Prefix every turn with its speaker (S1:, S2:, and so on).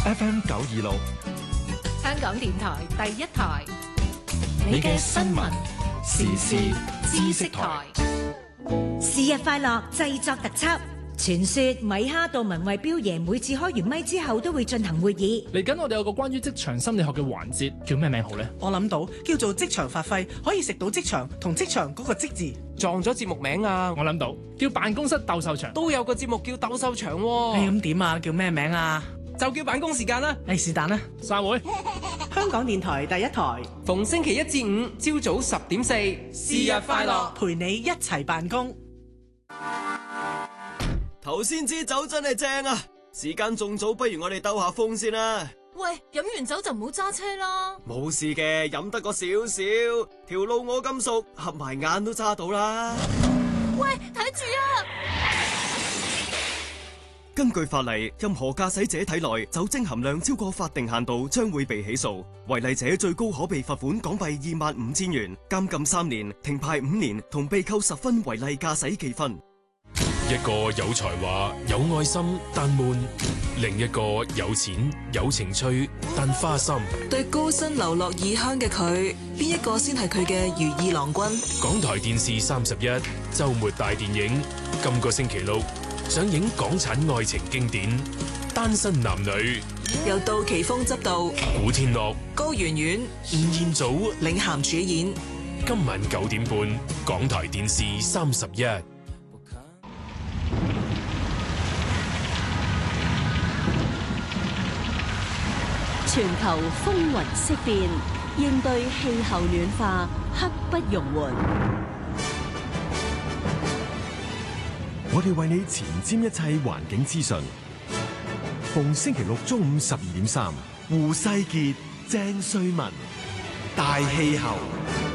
S1: FM 926，
S2: 香港電台第一台，
S1: 你嘅新聞時事知識台。
S3: 是日快樂製作特輯。傳說米哈杜文慧彪爺每次開完咪之後都會進行會議。
S4: 嚟緊我哋有個關於職場心理學嘅環節，叫咩名好呢？
S5: 我諗到叫做職場發揮，可以食到職場同職場嗰個職字。
S6: 撞咗節目名啊！
S4: 我諗到叫辦公室鬥獸場，
S6: 都有個節目叫鬥獸場喎。
S5: 咁點啊？叫咩名啊？
S6: 就叫辦公時間啦。
S5: 是但啦。
S4: 散會。
S5: 香港電台第一台，
S6: 逢星期1至5朝早10:04，是日快樂，
S5: 陪你一齊辦公。
S7: 頭先支酒真係正啊！時間仲早，不如我哋兜下風先啦。
S8: 喂，飲完酒就唔好揸車啦。
S7: 冇事嘅，飲得個少少，條路我咁熟，合埋眼都揸到啦。
S8: 喂，睇住啊！
S7: 根據法例，任何駕駛者體內酒精含量超過法定限度，將會被起訴。違例者最高可被罰款港幣25,000元、監禁3年、停牌5年，同被扣10分違例駕駛記分。
S9: 一個有才華、有愛心但悶，另一個有錢、有情趣但花心。
S10: 對高薪流落異鄉嘅佢，邊一個先係佢嘅如意郎君？
S9: 港台電視31週末大電影，今個星期6上映港產愛情經典《單身男女》，
S10: 由杜琪峰執導，
S9: 古天樂、
S10: 高圓圓、
S9: 吳彥祖
S10: 領銜主演。
S9: 今晚9點半，港台電視31。
S11: 全球風雲色變，應對氣候暖化，刻不容緩。
S1: 我哋為你前瞻一切環境資訊。逢星期六中午12:3，胡世傑、鄭瑞文，大氣候。